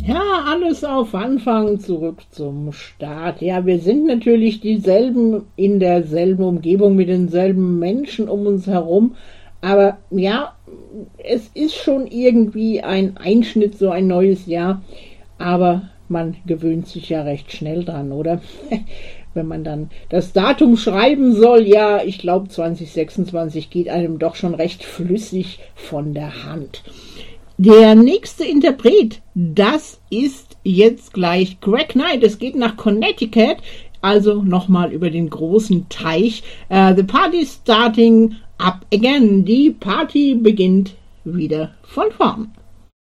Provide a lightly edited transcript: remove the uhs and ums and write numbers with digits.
Ja, alles auf Anfang, zurück zum Start. Ja, wir sind natürlich dieselben in derselben Umgebung mit denselben Menschen um uns herum. Aber ja, es ist schon irgendwie ein Einschnitt, so ein neues Jahr. Aber man gewöhnt sich ja recht schnell dran, oder? Wenn man dann das Datum schreiben soll, ja, ich glaube 2026 geht einem doch schon recht flüssig von der Hand. Der nächste Interpret, das ist jetzt gleich Greg Knight. Es geht nach Connecticut, also nochmal über den großen Teich. The party starting up again. Die Party beginnt wieder von vorn.